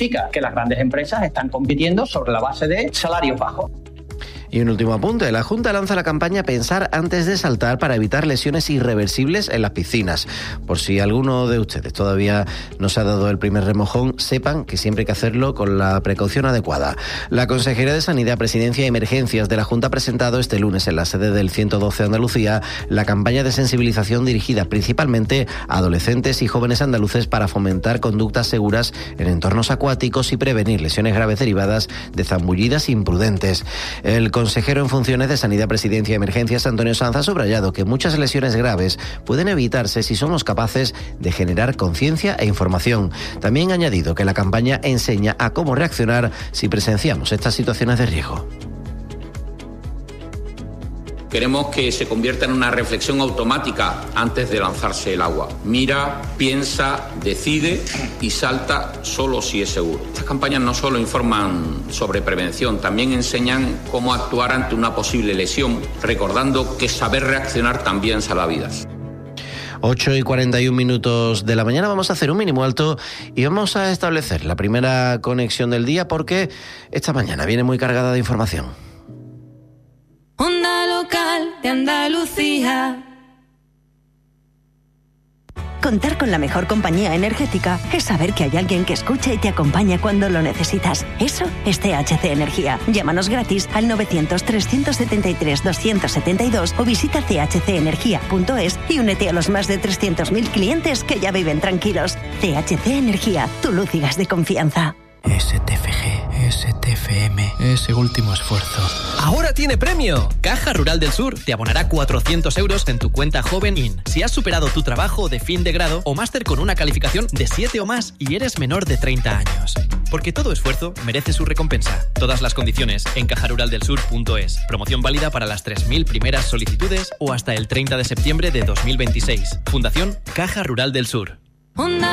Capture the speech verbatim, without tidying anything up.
significa que las grandes empresas están compitiendo sobre la base de salarios bajos. Y un último apunte, la Junta lanza la campaña Pensar antes de saltar para evitar lesiones irreversibles en las piscinas. Por si alguno de ustedes todavía no se ha dado el primer remojón, sepan que siempre hay que hacerlo con la precaución adecuada. La Consejería de Sanidad, Presidencia y Emergencias de la Junta ha presentado este lunes en la sede del ciento doce Andalucía la campaña de sensibilización dirigida principalmente a adolescentes y jóvenes andaluces para fomentar conductas seguras en entornos acuáticos y prevenir lesiones graves derivadas de zambullidas imprudentes. El consejero en funciones de Sanidad, Presidencia y Emergencias, Antonio Sanz, ha subrayado que muchas lesiones graves pueden evitarse si somos capaces de generar conciencia e información. También ha añadido que la campaña enseña a cómo reaccionar si presenciamos estas situaciones de riesgo. Queremos que se convierta en una reflexión automática antes de lanzarse el agua. Mira, piensa, decide y salta solo si es seguro. Estas campañas no solo informan sobre prevención, también enseñan cómo actuar ante una posible lesión, recordando que saber reaccionar también salva vidas. ocho y cuarenta y un minutos de la mañana, vamos a hacer un mínimo alto y vamos a establecer la primera conexión del día porque esta mañana viene muy cargada de información. Onda local de Andalucía. Contar con la mejor compañía energética es saber que hay alguien que escucha y te acompaña cuando lo necesitas. Eso es T H C Energía. Llámanos gratis al novecientos, trescientos setenta y tres, doscientos setenta y dos o visita c h c energía punto es y únete a los más de trescientos mil clientes que ya viven tranquilos. T H C Energía, tu luz y gas de confianza. S T F G, S T F M, ese último esfuerzo. ¡Ahora tiene premio! Caja Rural del Sur te abonará cuatrocientos euros en tu cuenta Joven In si has superado tu trabajo de fin de grado o máster con una calificación de siete o más y eres menor de treinta años. Porque todo esfuerzo merece su recompensa. Todas las condiciones en caja rural del sur punto es. Promoción válida para las tres mil primeras solicitudes o hasta el treinta de septiembre de dos mil veintiséis. Fundación Caja Rural del Sur.